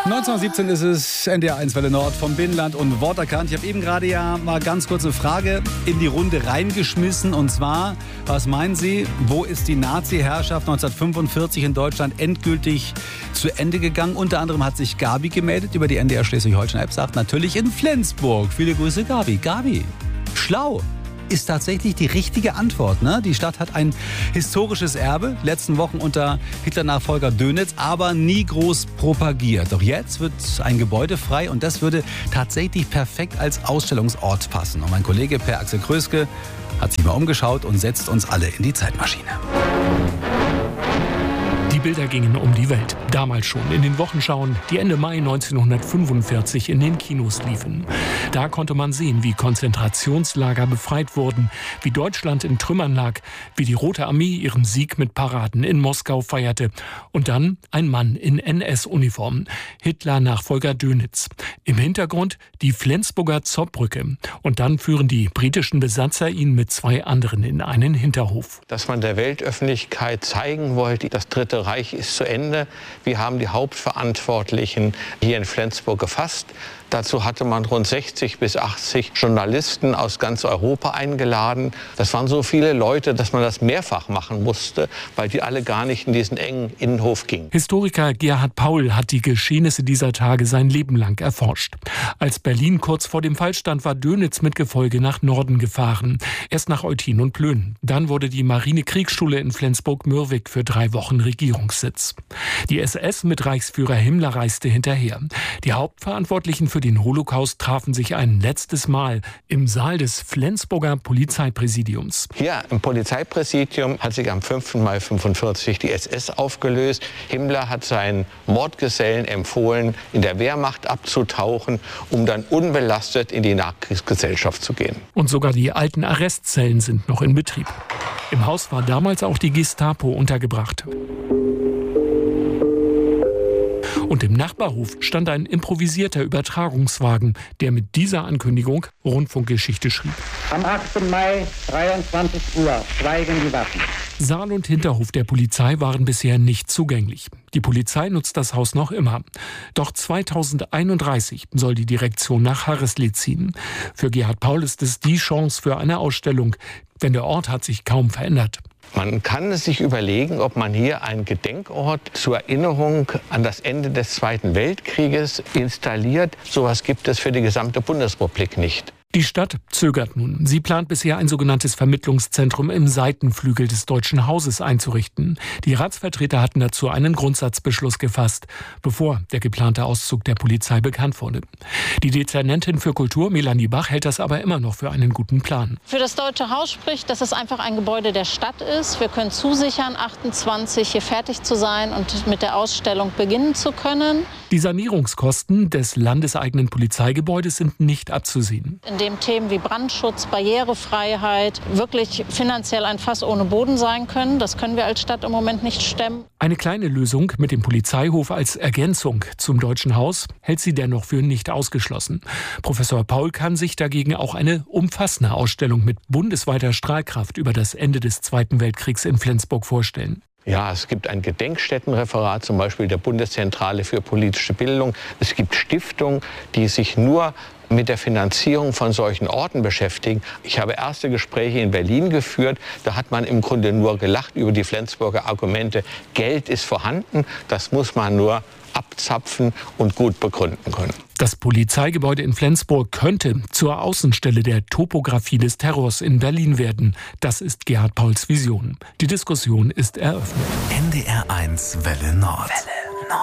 19:17 ist es, NDR 1 Welle Nord vom Binnenland und Wort erkannt. Ich habe eben gerade ja mal ganz kurz eine Frage in die Runde reingeschmissen. Und zwar, was meinen Sie, wo ist die Nazi-Herrschaft 1945 in Deutschland endgültig zu Ende gegangen? Unter anderem hat sich Gabi gemeldet über die NDR Schleswig-Holstein-App, sagt natürlich in Flensburg. Viele Grüße, Gabi. Gabi, schlau. Ist tatsächlich die richtige Antwort. Ne? Die Stadt hat ein historisches Erbe, letzten Wochen unter Hitler-Nachfolger Dönitz, aber nie groß propagiert. Doch jetzt wird ein Gebäude frei und das würde tatsächlich perfekt als Ausstellungsort passen. Und mein Kollege Per Axel Kröske hat sich mal umgeschaut und setzt uns alle in die Zeitmaschine. Die Bilder gingen um die Welt. Damals schon in den Wochenschauen, die Ende Mai 1945 in den Kinos liefen. Da konnte man sehen, wie Konzentrationslager befreit wurden, wie Deutschland in Trümmern lag, wie die Rote Armee ihren Sieg mit Paraden in Moskau feierte. Und dann ein Mann in NS-Uniform, Hitler-Nachfolger Dönitz. Im Hintergrund die Flensburger Zollbrücke. Und dann führen die britischen Besatzer ihn mit 2 anderen in einen Hinterhof. Dass man der Weltöffentlichkeit zeigen wollte, das Dritte Reich ist zu Ende. Wir haben die Hauptverantwortlichen hier in Flensburg gefasst. Dazu hatte man rund 60 bis 80 Journalisten aus ganz Europa eingeladen. Das waren so viele Leute, dass man das mehrfach machen musste, weil die alle gar nicht in diesen engen Innenhof gingen. Historiker Gerhard Paul hat die Geschehnisse dieser Tage sein Leben lang erforscht. Als Berlin kurz vor dem Fall stand, war Dönitz mit Gefolge nach Norden gefahren. Erst nach Eutin und Plön. Dann wurde die Marinekriegsschule in Flensburg-Mürwik für 3 Wochen Regierungssitz. Die SS mit Reichsführer Himmler reiste hinterher. Die Hauptverantwortlichen für den Holocaust trafen sich ein letztes Mal im Saal des Flensburger Polizeipräsidiums. Hier im Polizeipräsidium hat sich am 5. Mai 1945 die SS aufgelöst. Himmler hat seinen Mordgesellen empfohlen, in der Wehrmacht abzutauchen, um dann unbelastet in die Nachkriegsgesellschaft zu gehen. Und sogar die alten Arrestzellen sind noch in Betrieb. Im Haus war damals auch die Gestapo untergebracht. Und im Nachbarhof stand ein improvisierter Übertragungswagen, der mit dieser Ankündigung Rundfunkgeschichte schrieb. Am 8. Mai, 23 Uhr, schweigen die Waffen. Saal und Hinterhof der Polizei waren bisher nicht zugänglich. Die Polizei nutzt das Haus noch immer. Doch 2031 soll die Direktion nach Harresli ziehen. Für Gerhard Paul ist es die Chance für eine Ausstellung, denn der Ort hat sich kaum verändert. Man kann sich überlegen, ob man hier einen Gedenkort zur Erinnerung an das Ende des Zweiten Weltkrieges installiert. Sowas gibt es für die gesamte Bundesrepublik nicht. Die Stadt zögert nun. Sie plant bisher ein sogenanntes Vermittlungszentrum im Seitenflügel des Deutschen Hauses einzurichten. Die Ratsvertreter hatten dazu einen Grundsatzbeschluss gefasst, bevor der geplante Auszug der Polizei bekannt wurde. Die Dezernentin für Kultur, Melanie Bach, hält das aber immer noch für einen guten Plan. Für das Deutsche Haus spricht, dass es einfach ein Gebäude der Stadt ist. Wir können zusichern, 28 hier fertig zu sein und mit der Ausstellung beginnen zu können. Die Sanierungskosten des landeseigenen Polizeigebäudes sind nicht abzusehen. In dem Themen wie Brandschutz, Barrierefreiheit wirklich finanziell ein Fass ohne Boden sein können. Das können wir als Stadt im Moment nicht stemmen. Eine kleine Lösung mit dem Polizeihof als Ergänzung zum Deutschen Haus hält sie dennoch für nicht ausgeschlossen. Professor Paul kann sich dagegen auch eine umfassende Ausstellung mit bundesweiter Strahlkraft über das Ende des Zweiten Weltkriegs in Flensburg vorstellen. Ja, es gibt ein Gedenkstättenreferat, zum Beispiel der Bundeszentrale für politische Bildung. Es gibt Stiftungen, die sich nur mit der Finanzierung von solchen Orten beschäftigen. Ich habe erste Gespräche in Berlin geführt. Da hat man im Grunde nur gelacht über die Flensburger Argumente. Geld ist vorhanden, das muss man nur abzapfen und gut begründen können. Das Polizeigebäude in Flensburg könnte zur Außenstelle der Topographie des Terrors in Berlin werden. Das ist Gerhard Pauls Vision. Die Diskussion ist eröffnet. NDR 1 Welle Nord.